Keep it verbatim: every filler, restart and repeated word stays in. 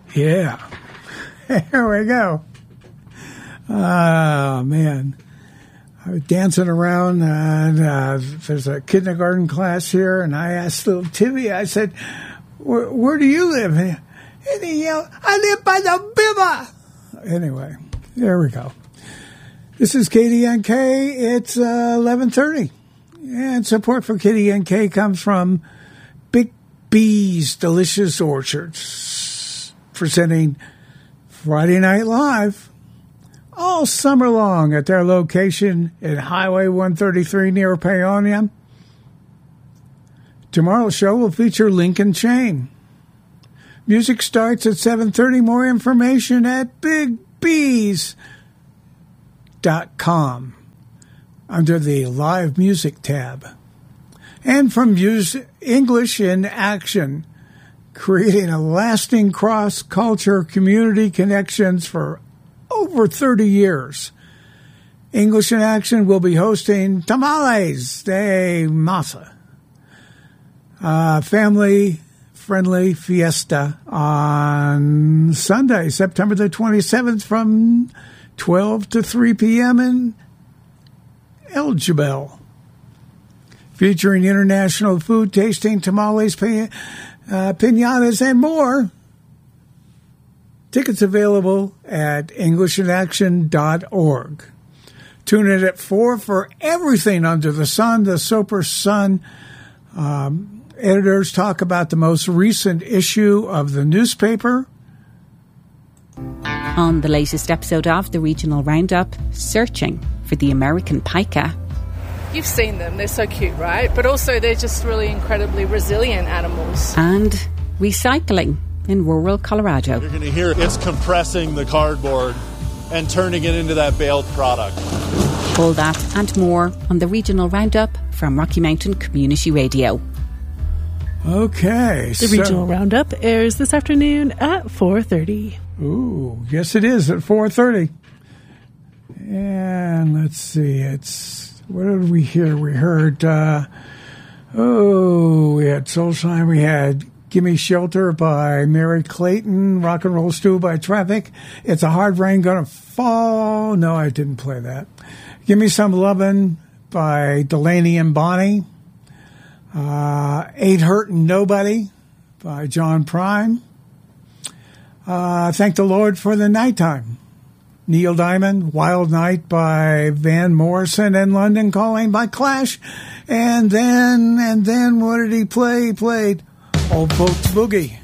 Yeah. Here we go. Oh, man. I was dancing around, and uh, there's a kindergarten class here, and I asked little Timmy, I said, where, where do you live? And he yelled, I live by the river. Anyway, there we go. This is K D N K. It's uh, eleven thirty. And support for K D N K comes from Big B's Delicious Orchards, presenting Friday Night Live all summer long at their location at Highway one thirty-three near Paonia. Tomorrow's show will feature Lincoln Chain. Music starts at seven thirty. More information at big b's dot com under the Live Music tab. And from music, English in Action, creating a lasting cross-culture community connections for over thirty years. English in Action will be hosting Tamales de Masa, a family-friendly fiesta on Sunday, September the twenty-seventh from twelve to three p.m. in El Jebel, featuring international food tasting, tamales, pi- uh, piñatas, and more. Tickets available at english in action dot org. Tune in at four for everything under the sun. The Soper Sun um, editors talk about the most recent issue of the newspaper. On the latest episode of the Regional Roundup, searching for the American pika. You've seen them, they're so cute, right? But also they're just really incredibly resilient animals. And recycling in rural Colorado. You're going to hear it's compressing the cardboard and turning it into that baled product. All that and more on the Regional Roundup from Rocky Mountain Community Radio. Okay. The so, Regional Roundup airs this afternoon at four thirty. Ooh, yes it is at four thirty. And let's see, it's, what did we hear? We heard, uh, oh, we had Soulshine, we had Gimme Shelter by Mary Clayton, Rock and Roll Stew by Traffic, It's a Hard Rain Gonna Fall. No, I didn't play that. Give Me Some Lovin' by Delaney and Bonnie. Uh, Ain't Hurtin' Nobody by John Prime. Uh, Thank the Lord for the Nighttime. Neil Diamond, Wild Night by Van Morrison, and London Calling by Clash. And then, and then what did he play? He played Old Folks Boogie.